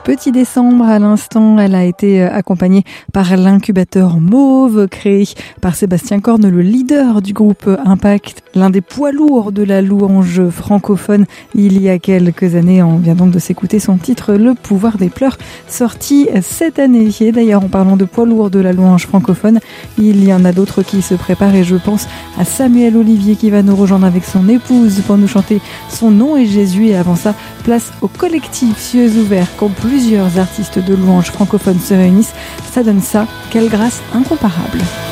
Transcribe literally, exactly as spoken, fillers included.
Petit Décembre à l'instant. Elle a été accompagnée par l'incubateur Mauve, créé par Sébastien Corne, le leader du groupe Impact, l'un des poids lourds de la louange francophone il y a quelques années. On vient donc de s'écouter son titre Le pouvoir des pleurs, sorti cette année. Et d'ailleurs, en parlant de poids lourds de la louange francophone, il y en a d'autres qui se préparent et je pense à Samuel Olivier qui va nous rejoindre avec son épouse pour nous chanter Son nom est Jésus. Et avant ça, place au collectif Cieux ouverts quand plusieurs artistes de louange francophone se réunissent. Ça donne ça, quelle grâce incomparable.